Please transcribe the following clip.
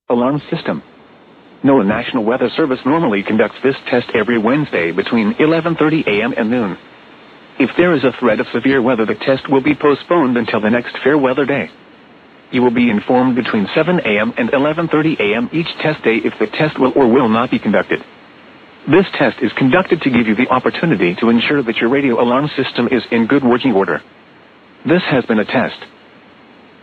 alarm system. NOAA National Weather Service normally conducts this test every Wednesday between 11:30 a.m. and noon. If there is a threat of severe weather, the test will be postponed until the next fair weather day. You will be informed between 7 a.m. and 11:30 a.m. each test day if the test will or will not be conducted. This test is conducted to give you the opportunity to ensure that your radio alarm system is in good working order. This has been a test.